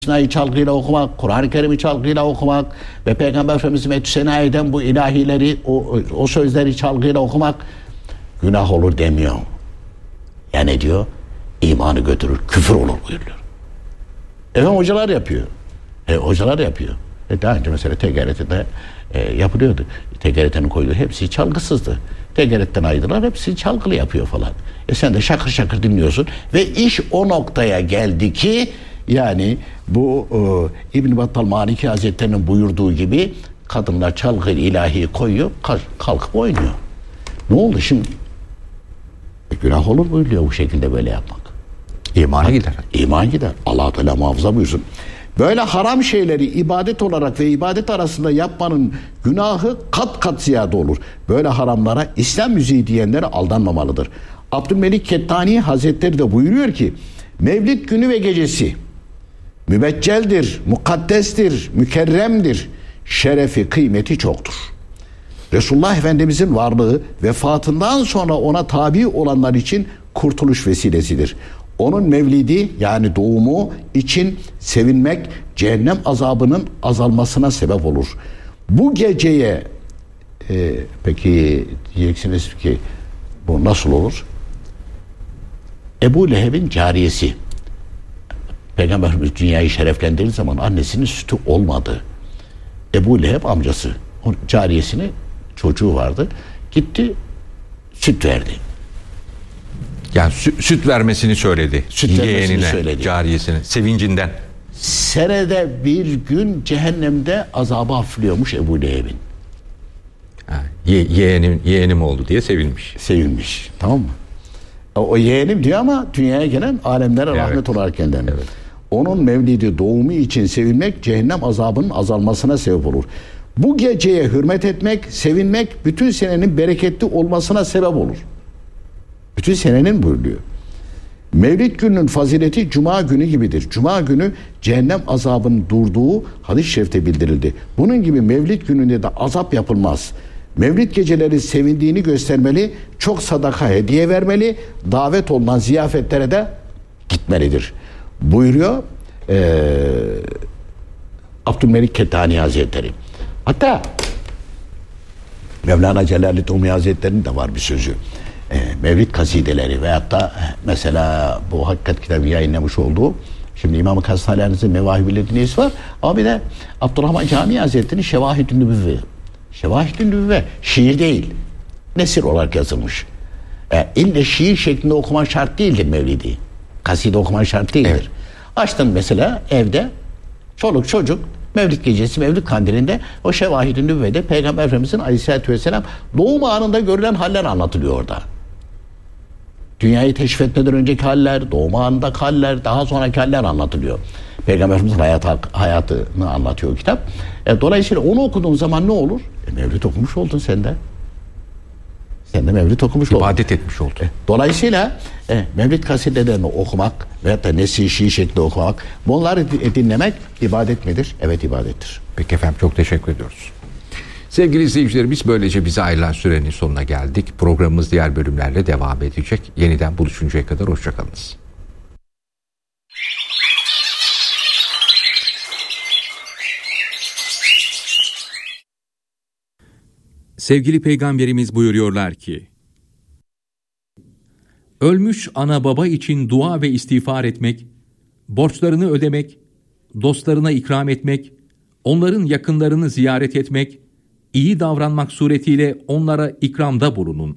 Sena'yı çalgıyla okumak, Kur'an-ı Kerim'i çalgıyla okumak ve Peygamber Efendimiz Metü Sena'yden bu ilahileri, o sözleri çalgıyla okumak günah olur demiyor. Yani ne diyor? İmanı götürür, küfür olur buyuruyor. Efendim hocalar yapıyor. Hocalar yapıyor. Daha önce mesela TGRT'de yapılıyordu. TGRT'nin koyduğu hepsi çalgısızdı. TGRT'den ayırdılar, hepsi çalgılı yapıyor falan. Sen de şakır şakır dinliyorsun ve iş o noktaya geldi ki yani bu İbn Battal Maliki Hazretleri'nin buyurduğu gibi kadınlar çalgı ilahi koyuyor, kalkıp oynuyor. Ne oldu şimdi? Günah olur buyuruyor bu şekilde böyle yapmak. İmana gider. İman gider. Allah Teala muhafaza buyursun. Böyle haram şeyleri ibadet olarak ve ibadet arasında yapmanın günahı kat kat ziyade olur. Böyle haramlara İslam müziği diyenlere aldanmamalıdır. Abdülmelik Kettani Hazretleri de buyuruyor ki Mevlid günü ve gecesi mübecceldir, mukaddestir, mükerremdir. Şerefi, kıymeti çoktur. Resulullah Efendimizin varlığı vefatından sonra ona tabi olanlar için kurtuluş vesilesidir. Onun mevlidi yani doğumu için sevinmek cehennem azabının azalmasına sebep olur. Bu geceye peki diyeceksiniz ki bu nasıl olur? Ebu Leheb'in cariyesi Peygamberimiz dünyayı şereflendirdiği zaman annesinin sütü olmadı. Ebu Leheb amcası o cariyesine çocuğu vardı. Gitti süt verdi. Yani süt vermesini söyledi. Süt vermesini söyledi. Cariyesine, sevincinden. Senede bir gün cehennemde azabı hafifliyormuş Ebu Leheb'in. Yeğenim oldu diye sevinmiş. Sevinmiş. Tamam mı? O yeğenim diyor ama dünyaya gelen alemlere rahmet olarak göndermiş. Evet. Onun mevlidi doğumu için sevinmek cehennem azabının azalmasına sebep olur. Bu geceye hürmet etmek, sevinmek bütün senenin bereketli olmasına sebep olur. Bütün senenin buyuruyor. Mevlid gününün fazileti Cuma günü gibidir. Cuma günü cehennem azabının durduğu hadis-i şerifte bildirildi. Bunun gibi Mevlid gününde de azap yapılmaz. Mevlid geceleri sevindiğini göstermeli, çok sadaka hediye vermeli, davet olunan ziyafetlere de gitmelidir. Buyuruyor Abdülmelik Kettani Hazretleri. Hatta Mevlana Celaleddin Rumi Hazretleri'nin de var bir sözü. Mevlid kasideleri veyahut da mesela bu Hakikat kitabı yayınlamış olduğu şimdi İmam-ı Kastalaniz'in Mevahib-i Lediniyesi var ama bir de Abdurrahman Camii Hazretleri'nin Şevahid-i Nübüvve. Şevahid-i Nübüvve şiir değil, nesir olarak yazılmış. İlle şiir şeklinde okuman şart değildir Mevlidi. Kaside okuman şart değildir. Evet. Açtın mesela evde çoluk çocuk Mevlid gecesi, Mevlid kandilinde o Şevahid-i Nübüvve'de Peygamber Efendimiz'in Aleyhisselatü Vesselam doğum anında görülen haller anlatılıyor orada. Dünyayı teşrif etmeden önceki haller, doğum anındaki haller, daha sonraki haller anlatılıyor. Peygamber Efendimiz'in hayatını anlatıyor o kitap. Dolayısıyla onu okuduğun zaman ne olur? Mevlid okumuş oldun sen de. Sen de Mevlid okumuş oldun. İbadet etmiş oldun. Dolayısıyla Mevlid kasidelerini okumak veyahut da nesih şiir şeklinde okumak, bunları dinlemek ibadet midir? Evet, ibadettir. Peki efendim, çok teşekkür ediyoruz. Sevgili izleyicilerimiz, böylece bize ayrılan sürenin sonuna geldik. Programımız diğer bölümlerle devam edecek. Yeniden buluşuncaya kadar hoşçakalınız. Sevgili Peygamberimiz buyuruyorlar ki, ölmüş ana baba için dua ve istiğfar etmek, borçlarını ödemek, dostlarına ikram etmek, onların yakınlarını ziyaret etmek, iyi davranmak suretiyle onlara ikramda bulunun.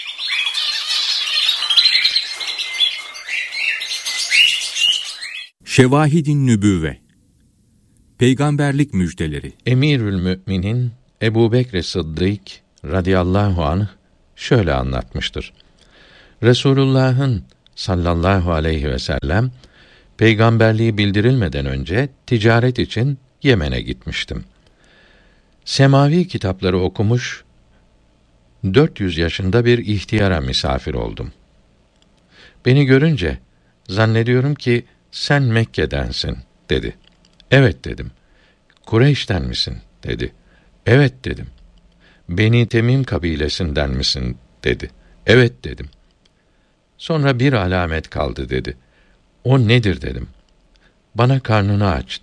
Şevahid-i Nübüvve, Peygamberlik müjdeleri. Emirül Müminin Ebu Bekr Sıddık radıyallahu anh şöyle anlatmıştır. Resulullah'ın sallallahu aleyhi ve sellem peygamberliği bildirilmeden önce ticaret için Yemen'e gitmiştim. Semavi kitapları okumuş, 400 yaşında bir ihtiyara misafir oldum. Beni görünce, zannediyorum ki sen Mekke'densin, dedi. Evet, dedim. Kureyş'ten misin, dedi. Evet, dedim. Beni Temim kabilesinden misin, dedi. Evet, dedim. Sonra bir alamet kaldı, dedi. O nedir, dedim. Bana karnını aç,